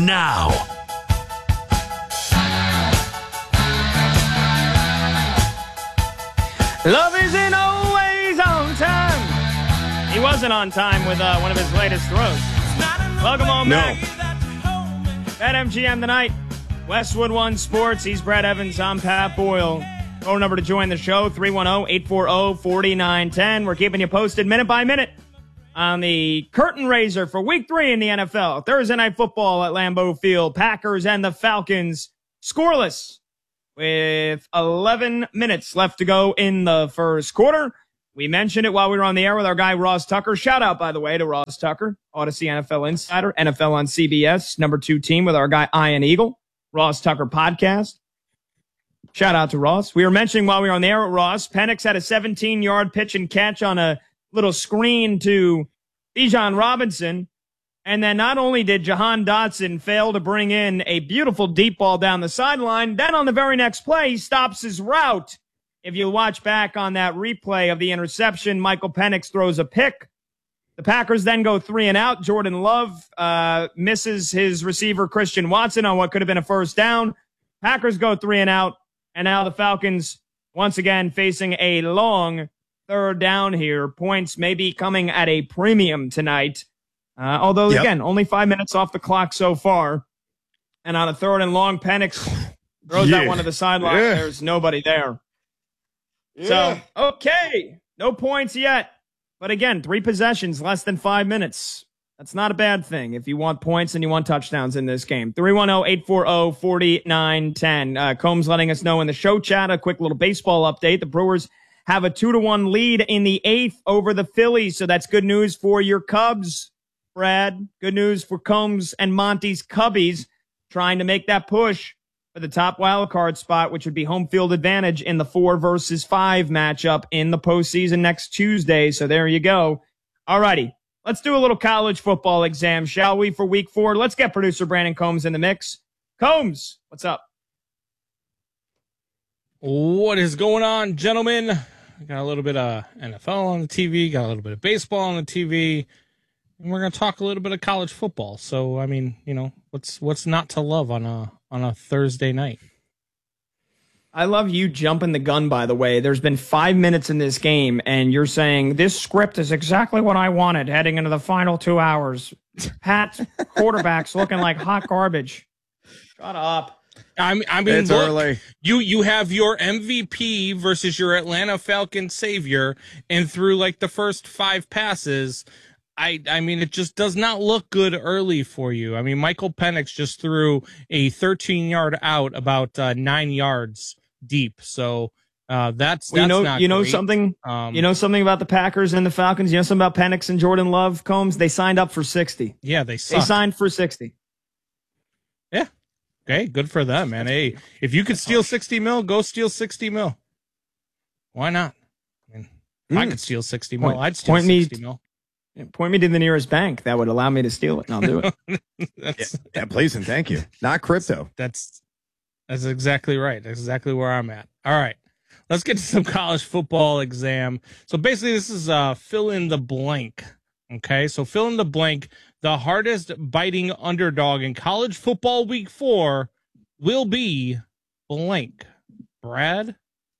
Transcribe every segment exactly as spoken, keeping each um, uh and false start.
now. Love isn't always on time. He wasn't on time with uh, one of his latest throws. Welcome home No. back. BetMGM tonight. Westwood One Sports. He's Brad Evans. I'm Pat Boyle. Phone number to join the show, three one zero, eight four zero, four nine one zero. We're keeping you posted minute by minute on the curtain raiser for week three in the N F L. Thursday night football at Lambeau Field. Packers and the Falcons scoreless with eleven minutes left to go in the first quarter. We mentioned it while we were on the air with our guy Ross Tucker. Shout out, by the way, to Ross Tucker, Odyssey N F L Insider, N F L on C B S, number two team with our guy Ian Eagle, Ross Tucker podcast. Shout out to Ross. We were mentioning while we were on the air with Ross, Penix had a seventeen-yard pitch and catch on a little screen to Bijan Robinson. And then not only did Jahan Dotson fail to bring in a beautiful deep ball down the sideline, then on the very next play, he stops his route. If you watch back on that replay of the interception, Michael Penix throws a pick. The Packers then go three and out. Jordan Love uh, misses his receiver, Christian Watson, on what could have been a first down. Packers go three and out. And now the Falcons, once again, facing a long third down here. Points may be coming at a premium tonight. Uh, although, Yep. again, only five minutes off the clock so far. And on a third and long, Penix throws Yeah. that one to the sideline. Yeah. There's nobody there. Yeah. So, okay, no points yet. But again, three possessions, less than five minutes. That's not a bad thing if you want points and you want touchdowns in this game. three one zero, eight four zero, four nine one zero. Uh, Combs letting us know in the show chat, a quick little baseball update. The Brewers have a two to one lead in the eighth over the Phillies, so that's good news for your Cubs, Brad. Good news for Combs and Monty's Cubbies, trying to make that push for the top wild card spot, which would be home field advantage in the four versus five matchup in the postseason next Tuesday. So there you go. All righty. Let's do a little college football exam, shall we, for week four? Let's get producer Brandon Combs in the mix. Combs, what's up? What is going on, gentlemen? Got a little bit of N F L on the T V, got a little bit of baseball on the T V, and we're going to talk a little bit of college football. So, I mean, you know, what's what's not to love on a on a Thursday night? I love you jumping the gun, by the way. There's been five minutes in this game, and you're saying this script is exactly what I wanted heading into the final two hours. Pat, quarterback's looking like hot garbage. Shut up. I mean, I mean, It's look, early. you you have your M V P versus your Atlanta Falcons savior, and through like the first five passes, I I mean, it just does not look good early for you. I mean, Michael Penix just threw a thirteen-yard out about uh, nine yards deep, so uh, that's, that's Well, you know, not you know great. something. Um, you know something about the Packers and the Falcons. You know something about Penix and Jordan Love, Combs. They signed up for sixty. yeah, they They suck. signed for sixty. Yeah, okay, good for them, man. Hey, if you could steal sixty mil, go steal sixty mil. Why not? I mean, if I Mm. could steal sixty mil, Point- I'd steal point me- sixty mil. Point me to the nearest bank that would allow me to steal it, and I'll do it. That's Yeah, please and thank you. Not crypto. That's that's exactly right. That's exactly where I'm at. All right. Let's get to some college football exam. So basically this is uh fill in the blank. Okay? So fill in the blank. The hardest biting underdog in college football week four will be blank. Brad?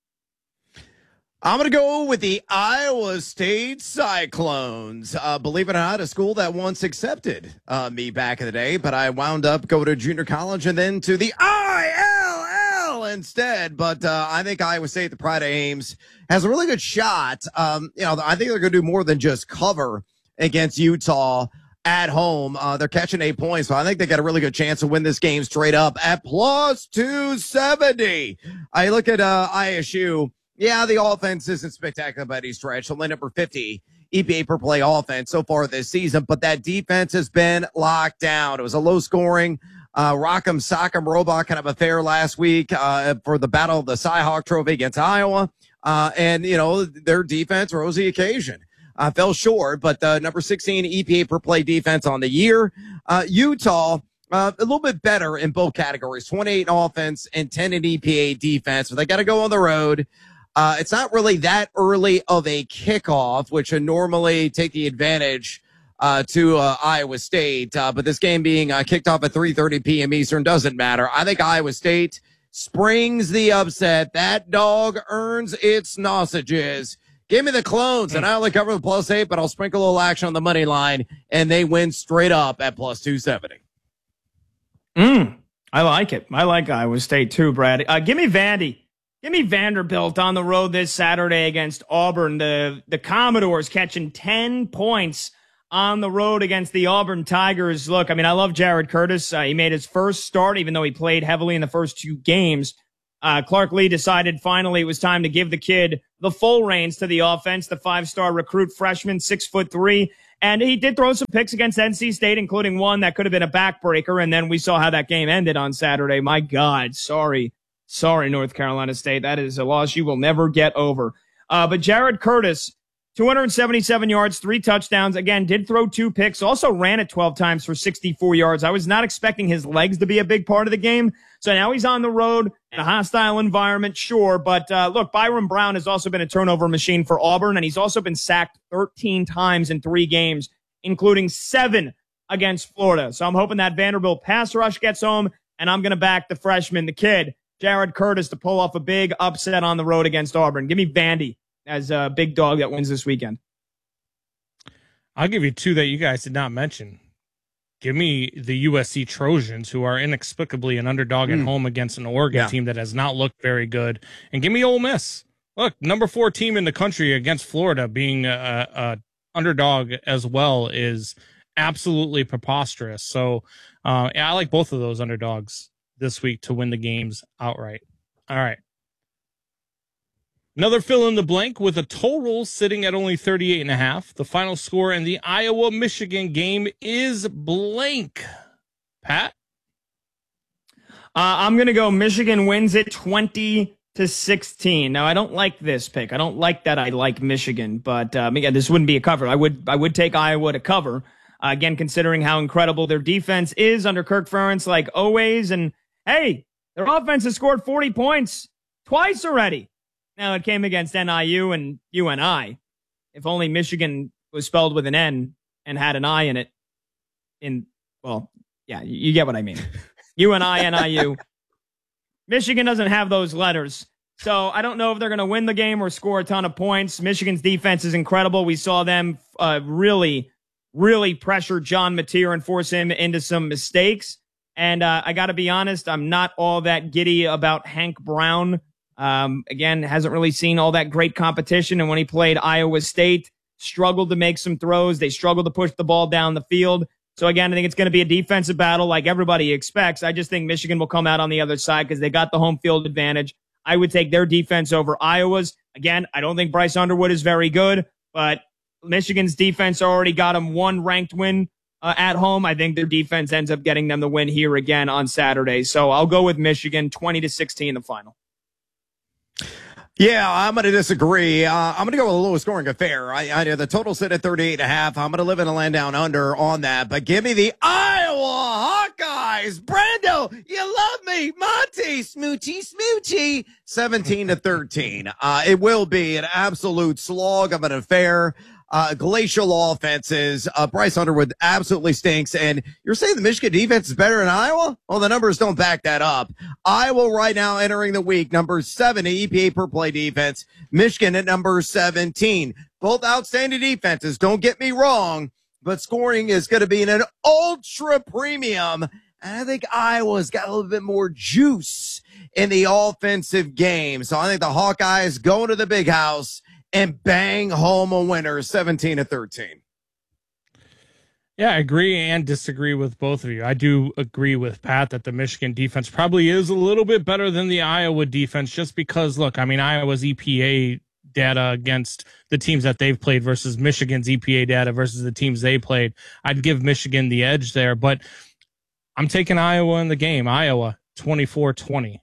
I'm going to go with the Iowa State Cyclones. Uh, believe it or not, a school that once accepted uh, me back in the day, but I wound up going to junior college and then to the I L L instead. But uh, I think Iowa State, the pride of Ames, has a really good shot. Um, you know, I think they're going to do more than just cover against Utah at home. Uh, they're catching eight points, so I think they got a really good chance to win this game straight up at plus two seventy. I look at uh, I S U. Yeah, the offense isn't spectacular by any stretch. Only number fifty E P A per play offense so far this season, but that defense has been locked down. It was a low-scoring, uh, rock'em sock'em robot kind of affair last week uh, for the Battle of the Cy-Hawk Trophy against Iowa, uh, and you know their defense rose the occasion. Uh, fell short, but uh, number sixteen E P A per play defense on the year. Uh, Utah. Uh, a little bit better in both categories, twenty-eight in offense and ten in E P A defense, but they got to go on the road. Uh, it's not really that early of a kickoff, which would normally take the advantage uh, to uh, Iowa State. Uh, but this game being uh, kicked off at three thirty p.m. Eastern doesn't matter. I think Iowa State springs the upset. That dog earns its sausages. Give me the Clones, and I only cover the plus eight, but I'll sprinkle a little action on the money line, and they win straight up at plus two seventy. Mm, I like it. I like Iowa State too, Brad. Uh, give me Vandy. Give me Vanderbilt on the road this Saturday against Auburn. The the Commodores catching ten points on the road against the Auburn Tigers. Look, I mean, I love Jared Curtis. Uh, he made his first start, even though he played heavily in the first two games. Uh, Clark Lee decided finally it was time to give the kid the full reins to the offense, the five-star recruit freshman, six foot three. And he did throw some picks against N C State, including one that could have been a backbreaker. And then we saw how that game ended on Saturday. My God, sorry. Sorry, North Carolina State. That is a loss you will never get over. Uh, but Jared Curtis, two hundred seventy-seven yards, three touchdowns. Again, did throw two picks. Also ran it twelve times for sixty-four yards. I was not expecting his legs to be a big part of the game. So now he's on the road in a hostile environment, sure. But uh, look, Byron Brown has also been a turnover machine for Auburn, and he's also been sacked thirteen times in three games, including seven against Florida. So I'm hoping that Vanderbilt pass rush gets home, and I'm going to back the freshman, the kid, Jared Curtis, to pull off a big upset on the road against Auburn. Give me Vandy as a big dog that wins this weekend. I'll give you two that you guys did not mention. Give me the U S C Trojans, who are inexplicably an underdog mm. at home against an Oregon yeah. team that has not looked very good. And give me Ole Miss. Look, number four team in the country against Florida being a, a underdog as well is absolutely preposterous. So uh, I like both of those underdogs this week to win the games outright. All right. Another fill in the blank with a total sitting at only thirty-eight and a half. The final score in the Iowa-Michigan game is blank. Pat? Uh, I'm going to go Michigan wins it twenty to sixteen. Now, I don't like this pick. I don't like that I like Michigan, but um, again, this wouldn't be a cover. I would I would take Iowa to cover. Uh, again, considering how incredible their defense is under Kirk Ferentz, like always. And hey, their offense has scored forty points twice already. Now, it came against N I U and U N I. If only Michigan was spelled with an N and had an I in it. In Well, yeah, you, you get what I mean. U N I, N I U. Michigan doesn't have those letters. So I don't know if they're going to win the game or score a ton of points. Michigan's defense is incredible. We saw them uh, really, really pressure John Mateer and force him into some mistakes. And uh, I got to be honest, I'm not all that giddy about Hank Brown. Um, again, hasn't really seen all that great competition. And when he played Iowa State, struggled to make some throws. They struggled to push the ball down the field. So again, I think it's going to be a defensive battle like everybody expects. I just think Michigan will come out on the other side because they got the home field advantage. I would take their defense over Iowa's. Again, I don't think Bryce Underwood is very good, but Michigan's defense already got them one ranked win uh, at home. I think their defense ends up getting them the win here again on Saturday. So I'll go with Michigan twenty to sixteen in the final. Yeah, I'm going to disagree. Uh, I'm going to go with a low scoring affair. I, I know the total sit at thirty-eight and a half. I'm going to live in a land down under on that, but give me the Iowa Hawkeyes. Brando, you love me. Monty, smoochy, smoochy. seventeen to thirteen. Uh, it will be an absolute slog of an affair. Uh, glacial offenses. Uh, Bryce Underwood absolutely stinks. And you're saying the Michigan defense is better than Iowa? Well, the numbers don't back that up. Iowa right now entering the week, number seven E P A per play defense. Michigan at number seventeen. Both outstanding defenses. Don't get me wrong, but scoring is going to be in an ultra premium. And I think Iowa's got a little bit more juice in the offensive game. So I think the Hawkeyes going to the big house and bang home a winner, seventeen to thirteen. Yeah, I agree and disagree with both of you. I do agree with Pat that the Michigan defense probably is a little bit better than the Iowa defense just because, look, I mean, Iowa's E P A data against the teams that they've played versus Michigan's E P A data versus the teams they played. I'd give Michigan the edge there, but I'm taking Iowa in the game. Iowa, twenty-four twenty.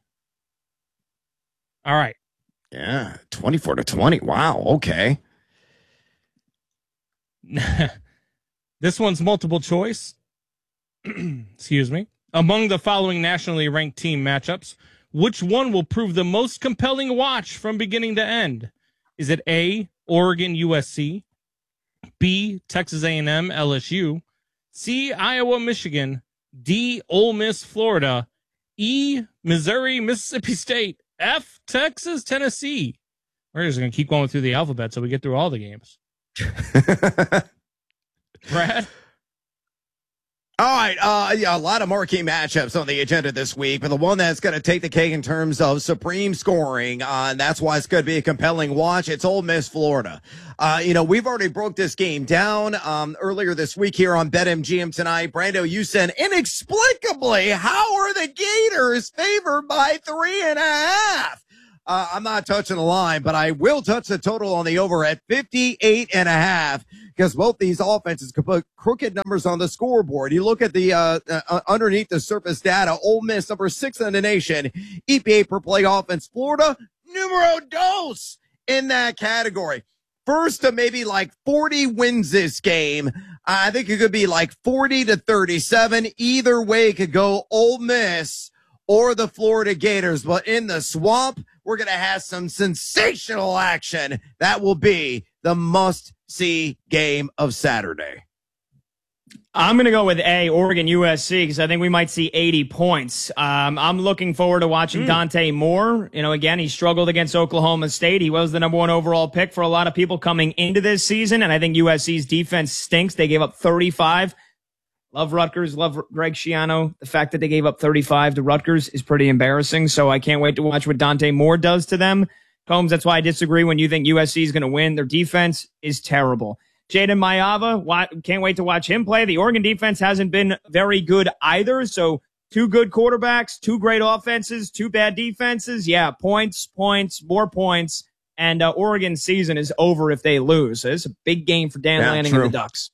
All right. Yeah, twenty-four to twenty. Wow, okay. This one's multiple choice. Excuse me. Among the following nationally ranked team matchups, which one will prove the most compelling watch from beginning to end? Is it A, Oregon U S C, B, Texas A and M, L S U, C, Iowa, Michigan, D, Ole Miss, Florida, E, Missouri, Mississippi State, F, Texas, Tennessee. We're just going to keep going through the alphabet so we get through all the games. Brad? All right, uh, yeah, a lot of marquee matchups on the agenda this week, but the one that's going to take the cake in terms of supreme scoring, uh, and that's why it's going to be a compelling watch. It's Ole Miss, Florida. Uh, you know, we've already broke this game down um, earlier this week here on BetMGM tonight. Brando, you said inexplicably, how are the Gators favored by three and a half? Uh, I'm not touching the line, but I will touch the total on the over at fifty-eight and a half because both these offenses could put crooked numbers on the scoreboard. You look at the uh, uh, underneath the surface data, Ole Miss, number six in the nation, E P A per play offense. Florida, numero dos in that category. First to maybe like forty wins this game. I think it could be like forty to thirty-seven. Either way, it could go Ole Miss or the Florida Gators. But in the swamp, we're going to have some sensational action. That will be the must-see game of Saturday. I'm going to go with A, Oregon U S C, because I think we might see eighty points. Um, I'm looking forward to watching mm. Dante Moore. You know, again, he struggled against Oklahoma State. He was the number one overall pick for a lot of people coming into this season, and I think U S C's defense stinks. They gave up thirty-five. Love Rutgers, love Greg Schiano. The fact that they gave up thirty-five to Rutgers is pretty embarrassing, so I can't wait to watch what Dante Moore does to them. Combs, that's why I disagree when you think U S C is going to win. Their defense is terrible. Jaden Mayava, can't wait to watch him play. The Oregon defense hasn't been very good either, so two good quarterbacks, two great offenses, two bad defenses. Yeah, points, points, more points, and uh, Oregon's season is over if they lose. So it's a big game for Dan yeah, Lanning true. and the Ducks.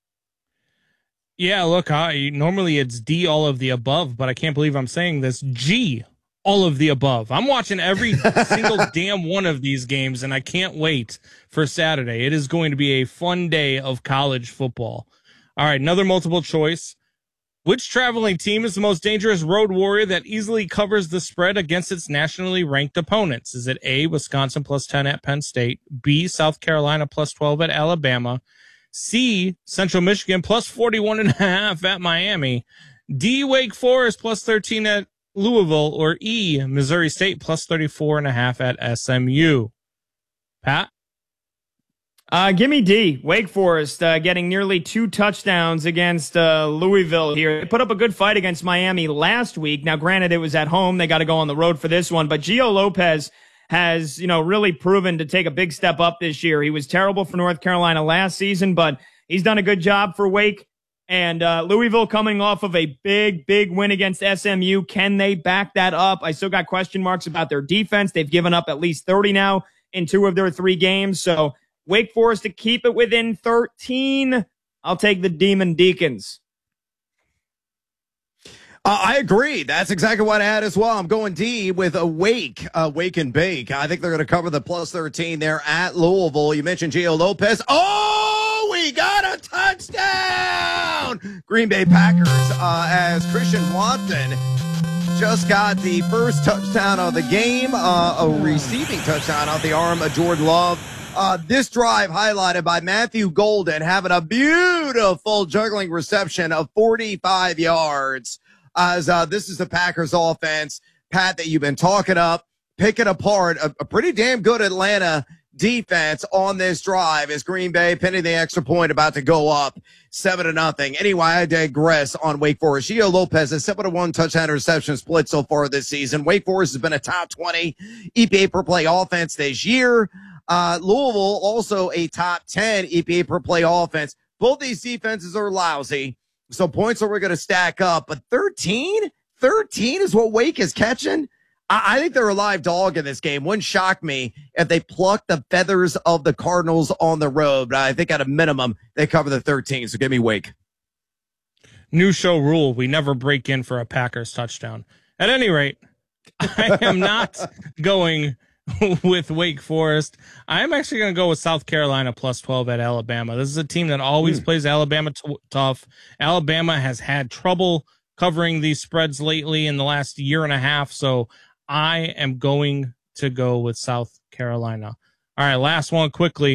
Yeah, look, I, normally it's D, all of the above, but I can't believe I'm saying this. G, all of the above. I'm watching every single damn one of these games, and I can't wait for Saturday. It is going to be a fun day of college football. All right, another multiple choice. Which traveling team is the most dangerous road warrior that easily covers the spread against its nationally ranked opponents? Is it A, Wisconsin plus ten at Penn State, B, South Carolina plus twelve at Alabama, C, Central Michigan plus forty-one and a half at Miami, D, Wake Forest plus thirteen at Louisville, or E, Missouri State plus thirty-four and a half at S M U? Pat? Uh, give me D. Wake Forest uh, getting nearly two touchdowns against uh, Louisville here. They put up a good fight against Miami last week. Now, granted, it was at home. They got to go on the road for this one. But Gio Lopez has, you know, really proven to take a big step up this year. He was terrible for North Carolina last season, but he's done a good job for Wake. And uh, Louisville coming off of a big, big win against S M U. Can they back that up? I still got question marks about their defense. They've given up at least thirty now in two of their three games. So Wake Forest to keep it within thirteen. I'll take the Demon Deacons. Uh, I agree. That's exactly what I had as well. I'm going D with a Wake, uh, Wake and Bake. I think they're going to cover the plus thirteen there at Louisville. You mentioned Gio Lopez. Oh, we got a touchdown! Green Bay Packers, uh, as Christian Watson just got the first touchdown of the game, uh, a receiving touchdown off the arm of Jordan Love. Uh, this drive highlighted by Matthew Golden having a beautiful juggling reception of forty-five yards. As uh, this is the Packers offense, Pat, that you've been talking up, picking apart a, a pretty damn good Atlanta defense on this drive as Green Bay pinning the extra point, about to go up seven to nothing. Anyway, I digress on Wake Forest. Gio Lopez has seven to one touchdown reception split so far this season. Wake Forest has been a top twenty E P A per play offense this year. Uh, Louisville also a top ten E P A per play offense. Both these defenses are lousy, so points are we're going to stack up. But thirteen, thirteen is what Wake is catching. I, I think they're a live dog in this game. Wouldn't shock me if they pluck the feathers of the Cardinals on the road. But I think at a minimum they cover the thirteen. So give me Wake. New show rule: we never break in for a Packers touchdown. At any rate, I am not going with Wake Forest. I'm actually going to go with South Carolina plus twelve at Alabama. This is a team that always mm. plays Alabama t- tough. Alabama has had trouble covering these spreads lately in the last year and a half, so I am going to go with South Carolina. All right, last one quickly.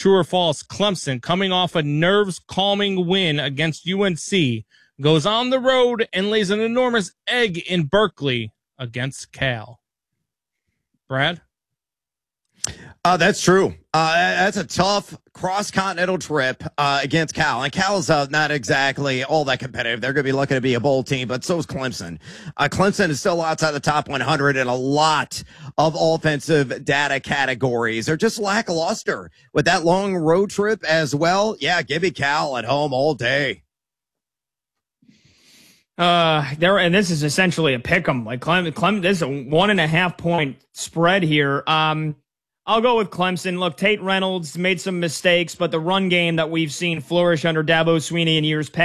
True or false, Clemson, coming off a nerves-calming win against U N C, goes on the road and lays an enormous egg in Berkeley against Cal. Brad? Uh, that's true. Uh, that's a tough cross-continental trip uh, against Cal. And Cal's uh, not exactly all that competitive. They're going to be looking to be a bowl team, but so is Clemson. Uh, Clemson is still outside the top one hundred in a lot of offensive data categories. They're just lackluster with that long road trip as well. Yeah, give me Cal at home all day. Uh, there, and this is essentially a pick 'em. Like Clem, Clem, this is a one and a half point spread here. Um, I'll go with Clemson. Look, Tate Reynolds made some mistakes, but the run game that we've seen flourish under Dabo Swinney in years past